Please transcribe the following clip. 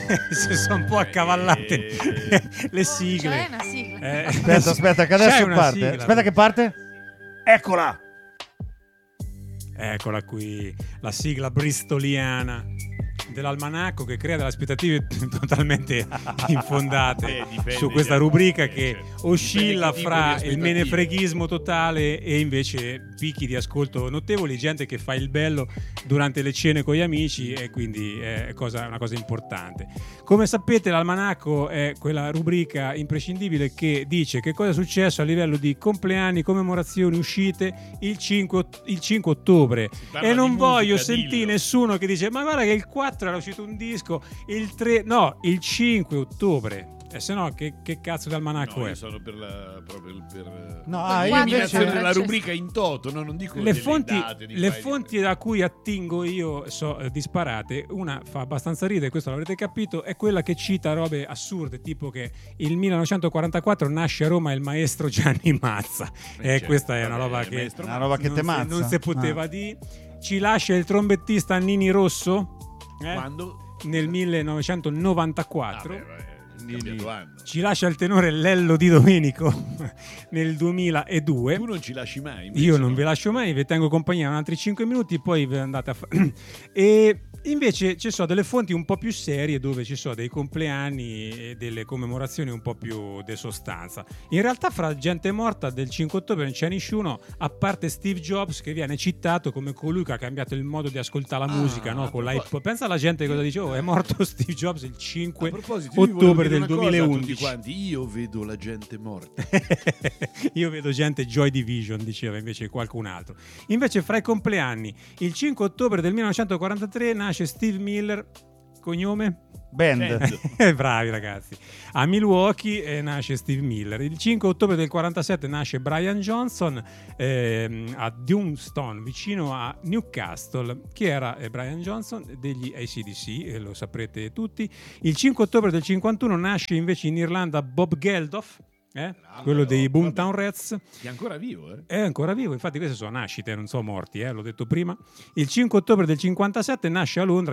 si sono un po' accavallate le sigle. C'è una sigla. Aspetta, che adesso parte. Sigla. Aspetta che parte. Eccola. Eccola qui, la sigla bristoliana dell'almanacco, che crea delle aspettative totalmente infondate su questa rubrica che oscilla fra il menefreghismo totale e invece picchi di ascolto notevoli, gente che fa il bello durante le cene con gli amici, e quindi è una cosa importante. Come sapete, l'almanacco è quella rubrica imprescindibile che dice che cosa è successo a livello di compleanni, commemorazioni, uscite il 5 ottobre, e non voglio sentire nessuno che dice ma guarda che il 4 era uscito un disco, il 3 no, il 5 ottobre. E se no, che cazzo di almanacco è? Io sono per invece della rubrica in toto, no? Non dico le fonti da cui attingo io disparate. Una fa abbastanza ridere, questo l'avrete capito, è quella che cita robe assurde, tipo che il 1944 nasce a Roma il maestro Gianni Mazza. Questa è una roba che te mazza. Non si poteva dire. Ci lascia il trombettista Nini Rosso quando? nel 1994. Anno. Ci lascia il tenore Lello Di Domenico nel 2002. Tu non ci lasci mai? Io non vi lascio mai, vi tengo compagnia altri 5 minuti, poi vi andate a fare. E invece ci sono delle fonti un po' più serie dove ci sono dei compleanni e delle commemorazioni un po' più di sostanza. In realtà fra gente morta del 5 ottobre non c'è nessuno, a parte Steve Jobs, che viene citato come colui che ha cambiato il modo di ascoltare la musica, no? Con l'iPod. Pensa alla gente cosa dice, è morto Steve Jobs il 5 ottobre del 2011. Io vedo la gente morta. Io vedo gente Joy Division, diceva invece qualcun altro. Invece fra i compleanni, il 5 ottobre del 1943 nasce Steve Miller, cognome? Band. Bravi ragazzi. A Milwaukee nasce Steve Miller. Il 5 ottobre del 47 nasce Brian Johnson a Dunstone, vicino a Newcastle. Chi era Brian Johnson? Degli AC/DC, lo saprete tutti. Il 5 ottobre del 51 nasce invece in Irlanda Bob Geldof, quello dei Boomtown Rats. È ancora vivo, È ancora vivo, infatti queste sono nascite, non sono morti, l'ho detto prima. Il 5 ottobre del 57 nasce a Londra